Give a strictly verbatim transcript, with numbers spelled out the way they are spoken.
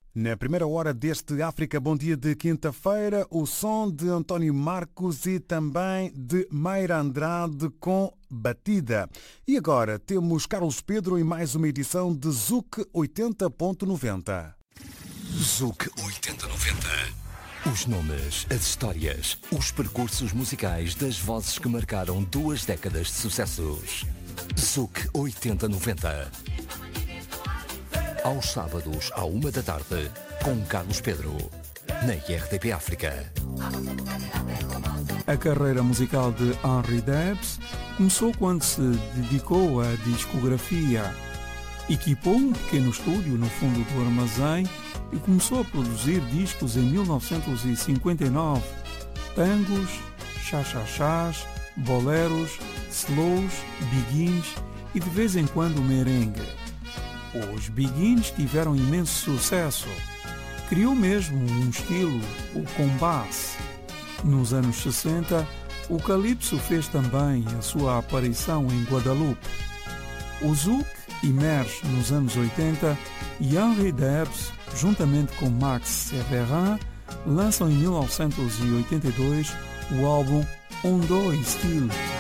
Na primeira hora deste África Bom Dia de quinta-feira, o som de António Marcos e também de Mayra Andrade com Batida. E agora temos Carlos Pedro em mais uma edição de Zouk oitenta ponto noventa. Zouk oitenta noventa. Os nomes, as histórias, os percursos musicais das vozes que marcaram duas décadas de sucessos. Zouk oitenta noventa. Aos sábados, à uma da tarde, com Carlos Pedro, na R T P África. A carreira musical de Henri Debs começou quando se dedicou à discografia. Equipou um pequeno estúdio no fundo do armazém e começou a produzir discos em mil novecentos e cinquenta e nove. Tangos, chá-chá-chás, boleros, slows, biguins e de vez em quando merengue. Os biguins tiveram imenso sucesso. Criou mesmo um estilo, o compass. Nos anos sessenta, o calypso fez também a sua aparição em Guadalupe. O zouk emerge nos anos oitenta e Henri Debs, juntamente com Max Severin, lançam em mil novecentos e oitenta e dois o álbum Ondo e Style.